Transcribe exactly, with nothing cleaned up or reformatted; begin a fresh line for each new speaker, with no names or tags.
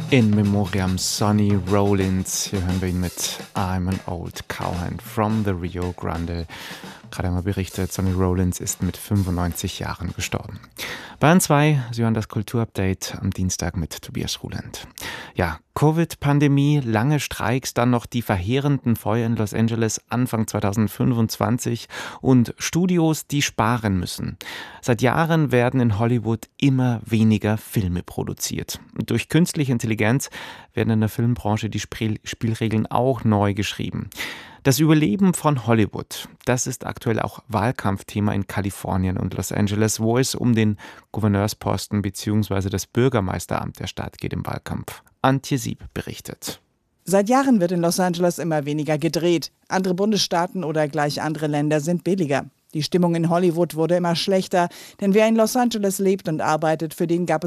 In Memoriam Sonny Rollins. Hier hören wir ihn mit I'm an Old Cowhand from the Rio Grande. Gerade einmal berichtet, Sonny Rollins ist mit fünfundneunzig Jahren gestorben. Bayern zwei, Sie hören das Kulturupdate am Dienstag mit Tobias Ruland. Ja, Covid-Pandemie, lange Streiks, dann noch die verheerenden Feuer in Los Angeles Anfang zweitausendfünfundzwanzig und Studios, die sparen müssen. Seit Jahren werden in Hollywood immer weniger Filme produziert. Und durch künstliche Intelligenz werden in der Filmbranche die Spiel- Spielregeln auch neu geschrieben. Das Überleben von Hollywood, das ist aktuell auch Wahlkampfthema in Kalifornien und Los Angeles, wo es um den Gouverneursposten bzw. das Bürgermeisteramt der Stadt geht im Wahlkampf. Antje Sieb berichtet.
Seit Jahren wird in Los Angeles immer weniger gedreht. Andere Bundesstaaten oder gleich andere Länder sind billiger. Die Stimmung in Hollywood wurde immer schlechter, denn wer in Los Angeles lebt und arbeitet, für den gab es